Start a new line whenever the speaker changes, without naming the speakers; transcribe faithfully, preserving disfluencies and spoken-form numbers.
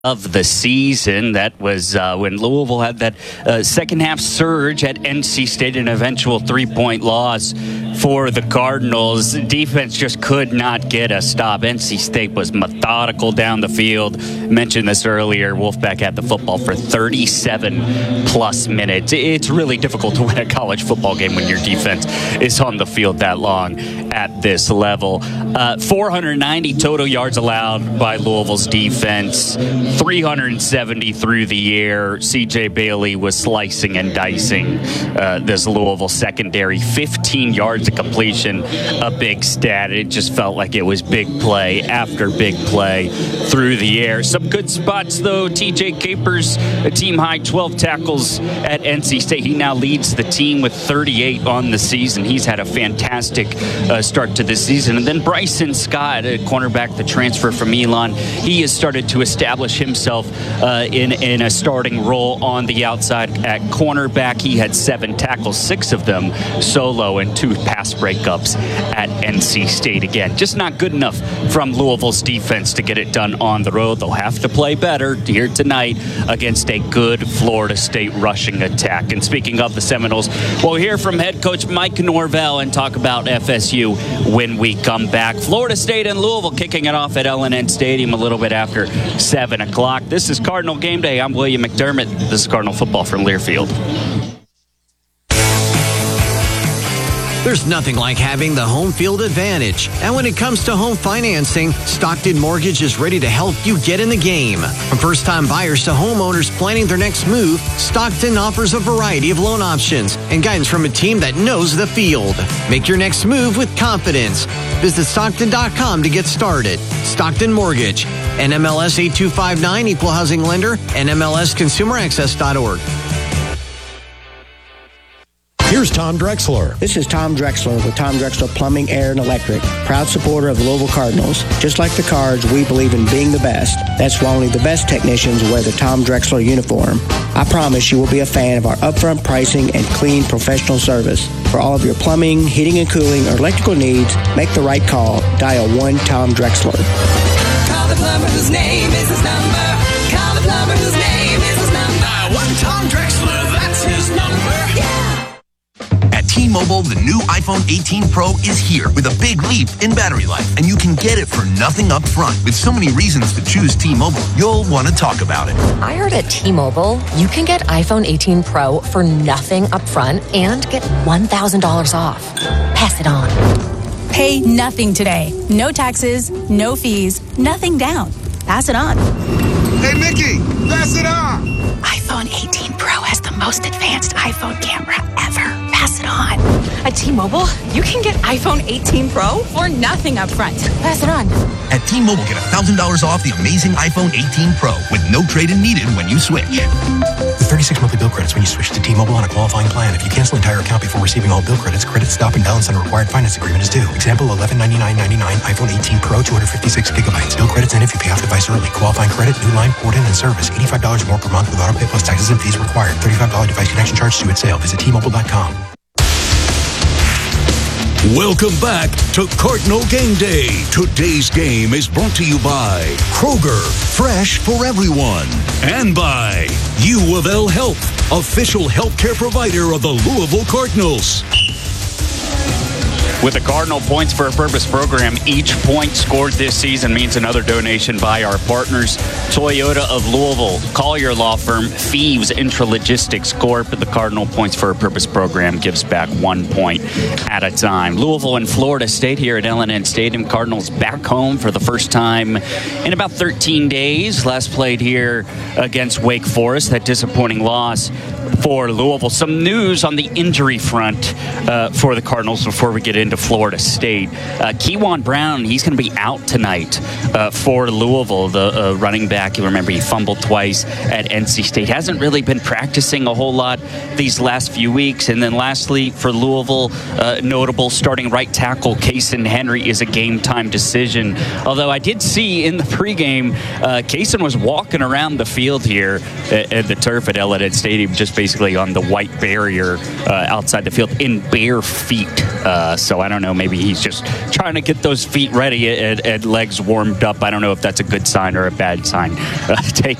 of the season. That was uh, when Louisville had that uh, second half surge at N C State, an eventual three-point loss for the Cardinals. Defense just could not get a stop. N C State was methodical down the field. Mentioned this earlier. Wolfpack had the football for thirty-seven plus minutes. It's really difficult to win a college football game when your defense is on the field that long at this level. Uh, four hundred ninety total yards allowed by Louisville's defense. three hundred seventy through the air. C J Bailey was slicing and dicing uh, this Louisville secondary. fifteen yards of completion, a big stat. It just felt like it was big play after big play through the air. Some good spots, though. T J Capers, a team-high twelve tackles at N C State. He now leads the team with thirty-eight on the season. He's had a fantastic uh, start to this season. And then Bryson Scott, a cornerback, the transfer from Elon, he has started to establish himself uh, in, in a starting role on the outside at cornerback. He had seven tackles, six of them solo, and two pass breakups at N C State. Again, just not good enough from Louisville's defense to get it done on the road. They'll have to play better here tonight against a good Florida State rushing attack. And speaking of the Seminoles, we'll hear from head coach Mike Norvell and talk about F S U when we come back. Florida State and Louisville kicking it off at L N N Stadium a little bit after seven o'clock. This is Cardinal Game Day. I'm William McDermott. This is Cardinal football from Learfield.
There's nothing like having the home field advantage. And when it comes to home financing, Stockton Mortgage is ready to help you get in the game. From first-time buyers to homeowners planning their next move, Stockton offers a variety of loan options and guidance from a team that knows the field. Make your next move with confidence. Visit Stockton dot com to get started. Stockton Mortgage. N M L S eight two five nine, Equal Housing Lender, N M L S Consumer Access dot org.
Here's Tom Drexler.
This is Tom Drexler with Tom Drexler Plumbing, Air, and Electric. Proud supporter of the Louisville Cardinals. Just like the Cards, we believe in being the best. That's why only the best technicians wear the Tom Drexler uniform. I promise you will be a fan of our upfront pricing and clean professional service. For all of your plumbing, heating and cooling, or electrical needs, make the right call. Dial one Tom Drexler.
Call the plumber whose name is his number. Call the plumber whose name is his number.
Dial one Tom Drexler, that's his number.
Yeah.
At T-Mobile, the new iPhone eighteen Pro is here with a big leap in battery life, and you can get it for nothing up front. With so many reasons to choose T-Mobile, you'll want to talk about it.
I heard at T-Mobile, you can get iPhone eighteen Pro for nothing up front and get one thousand dollars off. Pass it on.
Pay nothing today. No taxes, no fees, nothing down. Pass it on.
Hey, Mickey, pass it on.
iPhone eighteen Pro has the most advanced iPhone camera ever. Pass it on.
At T-Mobile, you can get iPhone eighteen Pro for nothing up front. Pass it on.
At T-Mobile, get one thousand dollars off the amazing iPhone eighteen Pro with no trade-in needed when you switch.
With thirty-six monthly bill credits when you switch to T-Mobile on a qualifying plan. If you cancel entire account before receiving all bill credits, credit stop and balance on a required finance agreement is due. Example, eleven ninety-nine ninety-nine, iPhone eighteen Pro, two hundred fifty-six gigabytes. Bill credits in if you pay off device early. Qualifying credit, new line, port in, and service. eighty-five dollars more per month with auto pay plus taxes and fees required. thirty-five dollars device connection charge due at sale. Visit T Mobile dot com.
Welcome back to Cardinal Game Day. Today's game is brought to you by Kroger, fresh for everyone, and by U of L Health, official healthcare provider of the Louisville Cardinals.
With the Cardinal Points for a Purpose program, each point scored this season means another donation by our partners, Toyota of Louisville, Collier Law Firm, Thieves Intralogistics Corp. The Cardinal Points for a Purpose program gives back one point at a time. Louisville and Florida State here at L N N Stadium. Cardinals back home for the first time in about thirteen days. Last played here against Wake Forest. That disappointing loss for Louisville. Some news on the injury front uh, for the Cardinals before we get into Florida State. Uh, Kewan Brown, he's going to be out tonight uh, for Louisville, the uh, running back. You remember he fumbled twice at N C State. Hasn't really been practicing a whole lot these last few weeks. And then lastly, for Louisville, uh, notable starting right tackle Kaysen Henry is a game-time decision. Although I did see in the pregame, uh, Kaysen was walking around the field here at, at the turf at L N N Stadium, just basically on the white barrier uh, outside the field in bare feet. Uh, so I don't know, maybe he's just trying to get those feet ready and, and legs warmed up. I don't know if that's a good sign or a bad sign. Uh, take